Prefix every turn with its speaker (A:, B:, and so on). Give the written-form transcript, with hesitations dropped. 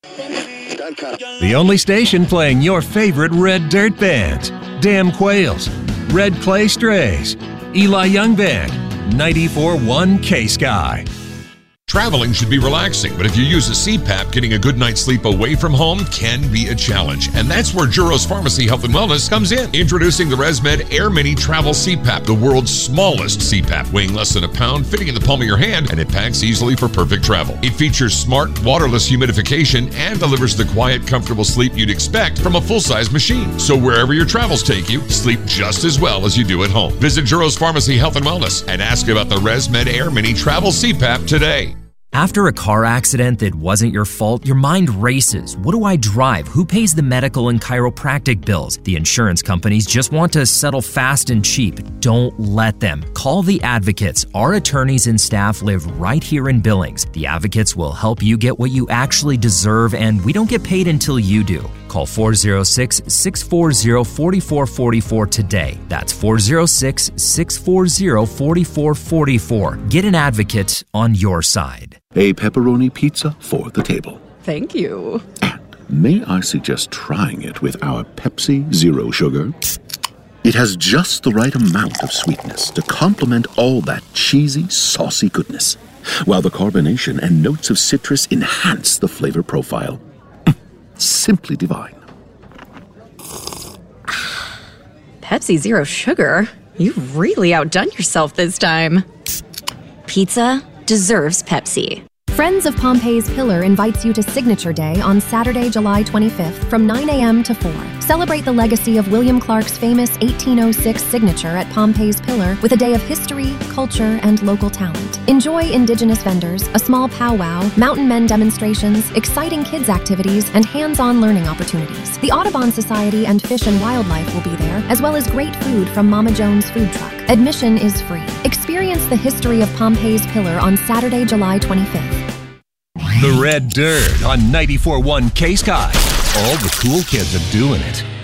A: The only station playing your favorite Red Dirt bands. Damn Quails, Red Clay Strays, Eli Young Band, 94.1 K-Sky.
B: Traveling should be relaxing, but if you use a CPAP, getting a good night's sleep away from home can be a challenge. And that's where Juros Pharmacy Health and Wellness comes in. Introducing the ResMed Air Mini Travel CPAP, the world's smallest CPAP, weighing less than a pound, fitting in the palm of your hand, and it packs easily for perfect travel. It features smart, waterless humidification and delivers the quiet, comfortable sleep you'd expect from a full-size machine. So wherever your travels take you, sleep just as well as you do at home. Visit Juros Pharmacy Health and Wellness and ask about the ResMed Air Mini Travel CPAP today.
C: After a car accident that wasn't your fault, your mind races. What do I drive? Who pays the medical and chiropractic bills? The insurance companies just want to settle fast and cheap. Don't let them. Call the Advocates. Our attorneys and staff live right here in Billings. The Advocates will help you get what you actually deserve, and we don't get paid until you do. Call 406-640-4444 today. That's 406-640-4444. Get an Advocate on your side.
D: A pepperoni pizza for the table.
E: Thank you.
D: And may I suggest trying it with our Pepsi Zero Sugar? It has just the right amount of sweetness to complement all that cheesy, saucy goodness, while the carbonation and notes of citrus enhance the flavor profile. Simply divine.
E: Pepsi Zero Sugar? You've really outdone yourself this time.
F: Pizza deserves Pepsi.
G: Friends of Pompeii's Pillar invites you to Signature Day on Saturday, July 25th from 9 a.m. to 4. Celebrate the legacy of William Clark's famous 1806 signature at Pompeii's Pillar with a day of history, culture, and local talent. Enjoy indigenous vendors, a small powwow, mountain men demonstrations, exciting kids activities, and hands-on learning opportunities. The Audubon Society and Fish and Wildlife will be there, as well as great food from Mama Jones Food Truck. Admission is free. Experience the history of Pompeii's Pillar on Saturday, July 25th.
A: The Red Dirt on 94.1 K-Sky. All the cool kids are doing it.